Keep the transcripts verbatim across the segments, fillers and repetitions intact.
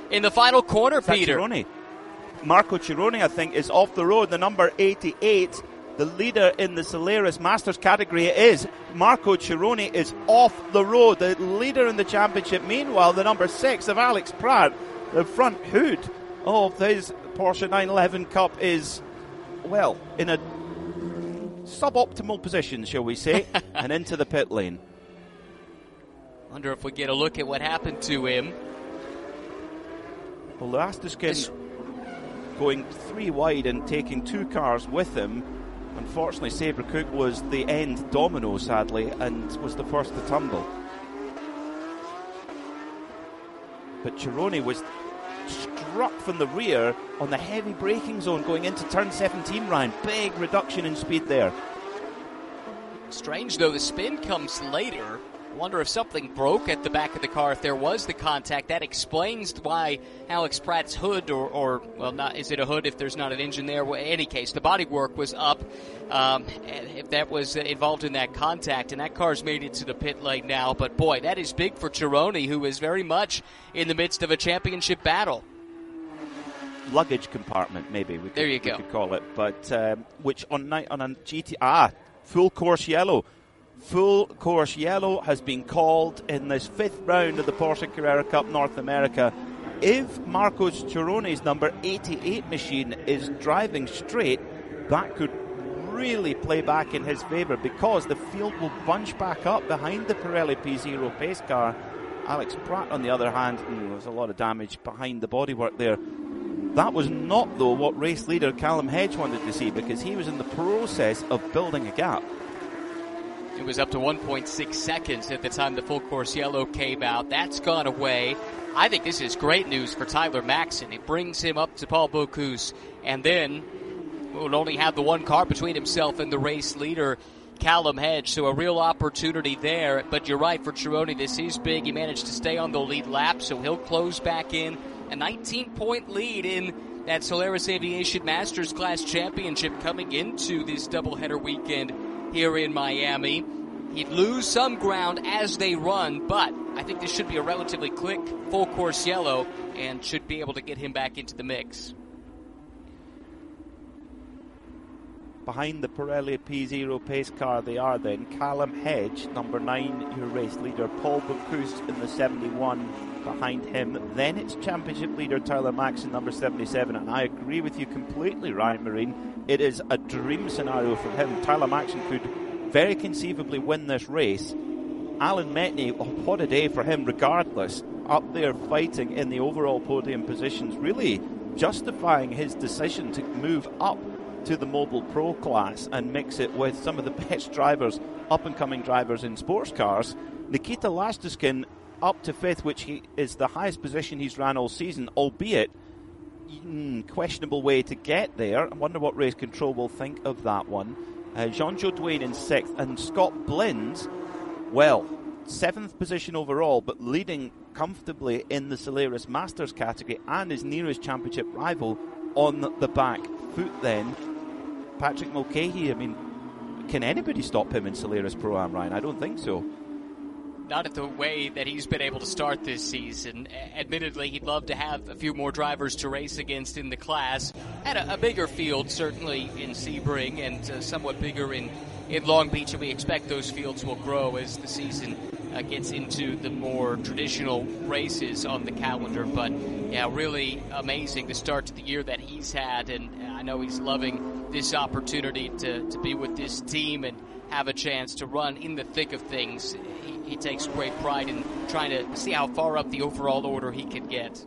in the final corner, Peter. Cirone. Marco Cirone, I think, is off the road. The number eighty-eight, the leader in the Solaris Masters category, is Marco Cirone is off the road, the leader in the championship. Meanwhile, the number six of Alex Pratt, the front hood of his Porsche nine eleven Cup, is, well, in a suboptimal position, shall we say, and into the pit lane. Wonder if we get a look at what happened to him. Well, Lastuskin going three wide and taking two cars with him. Unfortunately, Sabre Cook was the end domino, sadly, and was the first to tumble. But Cirone was struck from the rear on the heavy braking zone going into turn seventeen, Ryan. Big reduction in speed there. Strange, though, the spin comes later. I wonder if something broke at the back of the car. If there was the contact, that explains why Alex Pratt's hood, or, or well, not is it a hood if there's not an engine there? Well, in any case, the bodywork was up. Um, if that was involved in that contact, and that car's made it to the pit lane now. But boy, that is big for Cirone, who is very much in the midst of a championship battle. Luggage compartment, maybe we could, there you go. We could call it, but um, which on night on a G T ah full course yellow. Full course yellow has been called in this fifth round of the Porsche Carrera Cup North America. If Marcos Cirone's number eighty-eight machine is driving straight, that could really play back in his favour, because the field will bunch back up behind the Pirelli P zero pace car. Alex Pratt, on the other hand, mm, there's a lot of damage behind the bodywork there. That was not, though, what race leader Callum Hedge wanted to see, because he was in the process of building a gap. It was up to one point six seconds at the time the full course yellow came out. That's gone away. I think this is great news for Tyler Maxson. It brings him up to Paul Bocuse, and then will only have the one car between himself and the race leader, Callum Hedge. So a real opportunity there. But you're right, for Cirone, this is big. He managed to stay on the lead lap, so he'll close back in. A nineteen-point lead in that Solaris Aviation Masters Class Championship coming into this doubleheader weekend here in Miami. He'd lose some ground as they run, but I think this should be a relatively quick full course yellow and should be able to get him back into the mix. Behind the Pirelli P zero pace car they are then Callum Hedge, number nine, your race leader, Paul Bocuse in the seventy-one behind him. Then it's championship leader Tyler Maxson, number seventy-seven, and I agree with you completely, Ryan Marine. It is a dream scenario for him. Tyler Maxson could very conceivably win this race. Alan Metni, oh, what a day for him regardless, up there fighting in the overall podium positions, really justifying his decision to move up to the Mobile Pro class and mix it with some of the best drivers, up-and-coming drivers in sports cars. Nikita Lastuskin up to fifth, which he is the highest position he's ran all season, albeit mm, questionable way to get there. I wonder what race control will think of that one. Uh, Jean-Jo Duane in sixth, and Scott Blind, well, seventh position overall, but leading comfortably in the Solaris Masters category, and his nearest championship rival on the back foot then. Patrick Mulcahy, I mean, can anybody stop him in Solaris Pro-Am, Ryan? I don't think so. Not at the way that he's been able to start this season. Admittedly, he'd love to have a few more drivers to race against in the class. Had a, a bigger field, certainly in Sebring, and uh, somewhat bigger in, in Long Beach, and we expect those fields will grow as the season uh, gets into the more traditional races on the calendar. But, yeah, really amazing the start to the year that he's had, and I know he's loving this opportunity to, to be with this team and have a chance to run in the thick of things. He, he takes great pride in trying to see how far up the overall order he can get.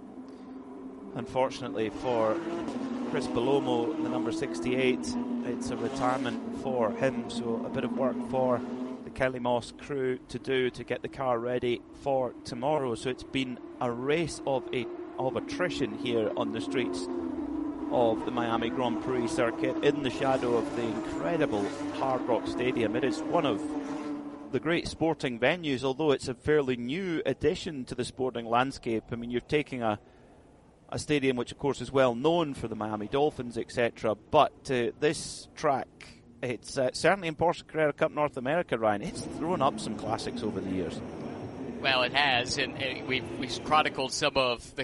Unfortunately for Chris Belomo, the number sixty-eight, it's a retirement for him, so a bit of work for the Kelly Moss crew to do to get the car ready for tomorrow. So it's been a race of a of attrition here on the streets of the Miami Grand Prix circuit in the shadow of the incredible Hard Rock Stadium. It is one of the great sporting venues, although it's a fairly new addition to the sporting landscape. I mean, you're taking a a stadium which, of course, is well known for the Miami Dolphins, et cetera. But uh, this track, it's uh, certainly in Porsche Carrera Cup North America, Ryan, it's thrown up some classics over the years. Well, it has, and uh, we've, we've chronicled some of the